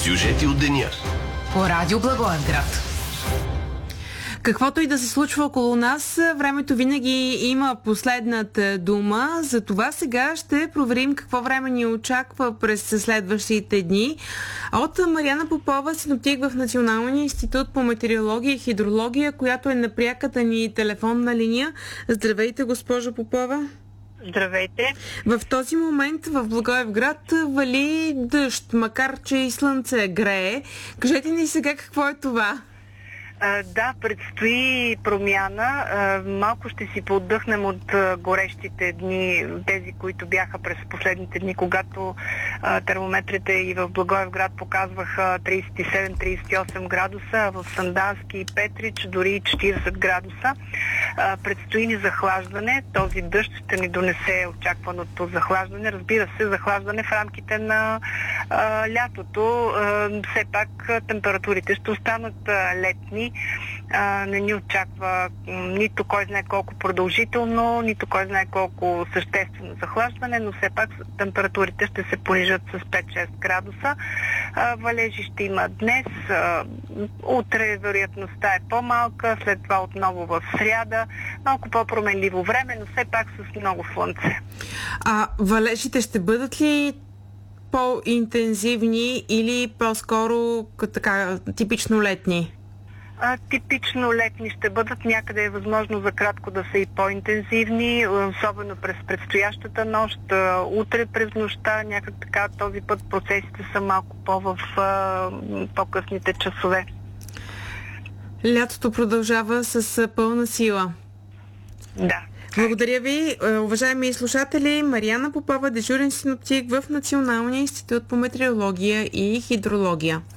Сюжети от деня. По Радио Благоевград. Каквото и да се случва около нас, времето винаги има последната дума. Затова сега ще проверим какво време ни очаква през следващите дни. От Мариана Попова, синоптик в Националния институт по метеорология и хидрология, която е на пряката ни телефонна линия. Здравейте, госпожо Попова. Здравейте. В този момент в Благоевград вали дъжд, макар че и слънце грее. Кажете ни сега какво е това? Да, предстои промяна. Малко ще си поотдъхнем от горещите дни, тези, които бяха през последните дни, когато термометрите и в Благоевград показваха 37-38 градуса, а в Сандански и Петрич дори 40 градуса. Предстои ни захлаждане. Този дъжд ще ни донесе очакваното захлаждане. Разбира се, захлаждане в рамките на лятото. Все пак температурите ще останат летни. Не ни очаква нито кой знае колко продължително, нито кой знае колко съществено захлаждане, но все пак температурите ще се понижат с 5-6 градуса. Валежи ще има днес, утре вероятността е по-малка, след това отново в сряда, малко по-променливо време, но все пак с много слънце. А валежите ще бъдат ли по-интензивни или по-скоро така типично летни? Типично летни ще бъдат, някъде е възможно за кратко да са и по-интензивни, особено през предстоящата нощ, утре през нощта, някак така този път процесите са малко в по-късните часове. Лятото продължава с пълна сила. Да. Благодаря ви, уважаеми слушатели. Мариана Попова, дежурен синоптик в Националния институт по метеорология и хидрология.